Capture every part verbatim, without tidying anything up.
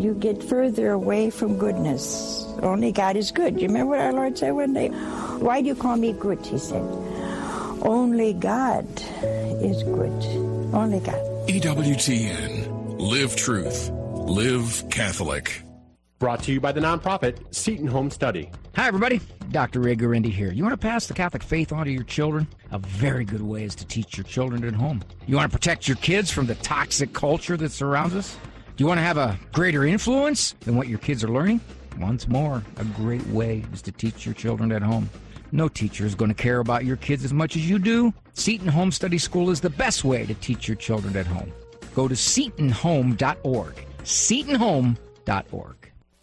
you get further away from goodness. Only God is good. You remember what our Lord said one day? Why do you call me good, he said. Only God is good. Only God. E W T N. Live truth. Live Catholic. Brought to you by the nonprofit Seton Home Study. Hi, everybody. Doctor Ray Guarendi here. You want to pass the Catholic faith on to your children? A very good way is to teach your children at home. You want to protect your kids from the toxic culture that surrounds us? Do you want to have a greater influence than what your kids are learning? Once more, a great way is to teach your children at home. No teacher is going to care about your kids as much as you do. Seton Home Study School is the best way to teach your children at home. Go to seton home dot org. seton home dot org.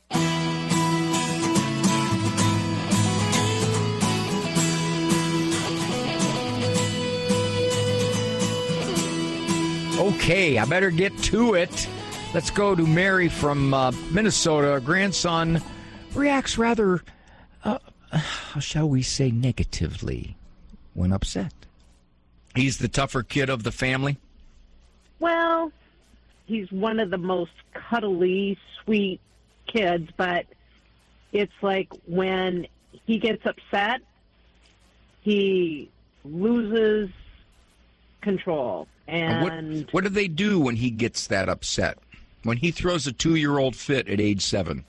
Okay, I better get to it. Let's go to Mary from uh, Minnesota. Her grandson reacts rather, uh, how shall we say, negatively when upset. He's the tougher kid of the family? Well, he's one of the most cuddly, sweet kids, but it's like when he gets upset, he loses control. And what, what do they do when he gets that upset? When he throws a two-year-old fit at age seven?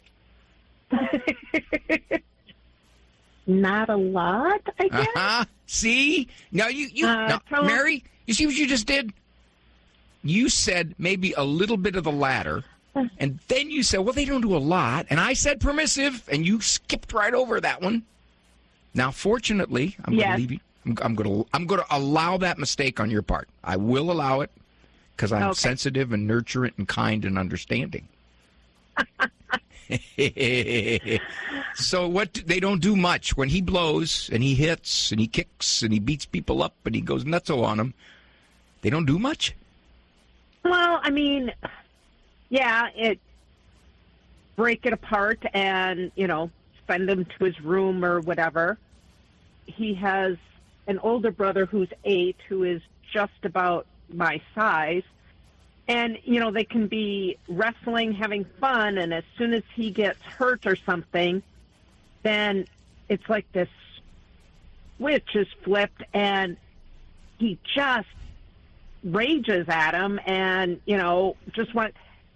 Not a lot, I guess. Uh-huh. See? Now, you, you uh, now, Mary, you see what you just did? You said maybe a little bit of the latter, and then you said, well, they don't do a lot. And I said permissive, and you skipped right over that one. Now, fortunately, I'm yes. going to leave you. I'm, I'm going to I'm going to allow that mistake on your part. I will allow it because I'm okay. sensitive and nurturant and kind and understanding. So what they don't do much when he blows and he hits and he kicks and he beats people up and he goes nutso on them. They don't do much. Well, I mean, yeah, it break it apart and you know send him to his room or whatever. He has an older brother who's eight, who is just about my size. And, you know, they can be wrestling, having fun, and as soon as he gets hurt or something, then it's like this switch is flipped, and he just rages at him and, you know, just want...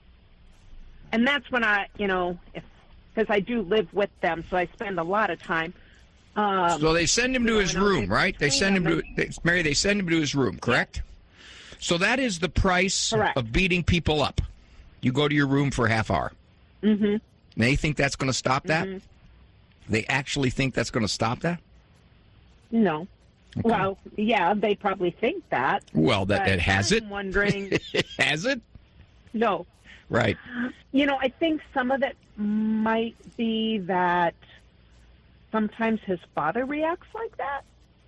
And that's when I, you know, because I do live with them, so I spend a lot of time... Um, so they send him to his room, right? They send him to they, Mary. They send him to his room, correct? So that is the price correct. of beating people up. You go to your room for a half hour. Mm-hmm. They think that's going to stop that? Mm-hmm. They actually think that's going to stop that? No. Okay. Well, yeah, they probably think that. Well, that it has I'm it. Wondering, has it? No. Right. You know, I think some of it might be that. Sometimes his father reacts like that.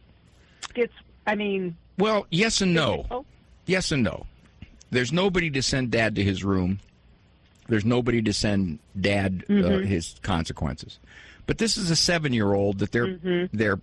It's, I mean... Well, yes and no. Yes and no. There's nobody to send Dad to his room. There's nobody to send Dad mm-hmm. uh, his consequences. But this is a seven-year-old that they're mm-hmm. they're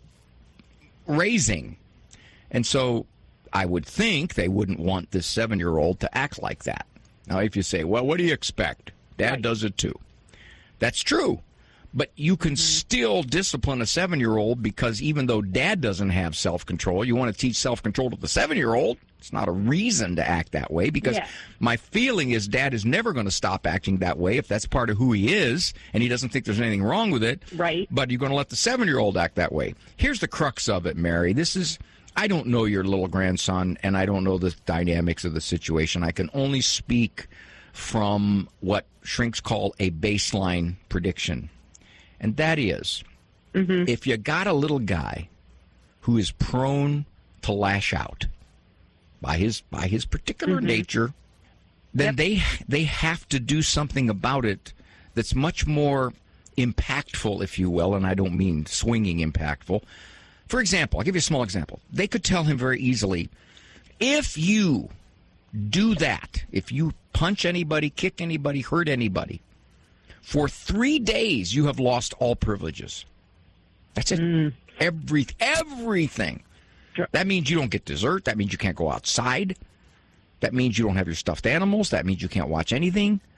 raising. And so I would think they wouldn't want this seven-year-old to act like that. Now, if you say, well, what do you expect? Dad right. does it too. That's true. But you can mm-hmm. still discipline a seven-year-old because even though Dad doesn't have self-control, you want to teach self-control to the seven-year-old. It's not a reason to act that way because yeah. my feeling is Dad is never going to stop acting that way if that's part of who he is and he doesn't think there's anything wrong with it. Right. But you're going to let the seven-year-old act that way. Here's the crux of it, Mary. This is, I don't know your little grandson and I don't know the dynamics of the situation. I can only speak from what shrinks call a baseline prediction. And that is, mm-hmm. if you got a little guy who is prone to lash out by his by his particular mm-hmm. nature, then yep. they they have to do something about it that's much more impactful, if you will, and I don't mean swinging impactful. For example, I'll give you a small example. They could tell him very easily, if you do that, if you punch anybody, kick anybody, hurt anybody, for three days, you have lost all privileges. That's it. Mm. Every, everything. Sure. That means you don't get dessert. That means you can't go outside. That means you don't have your stuffed animals. That means you can't watch anything.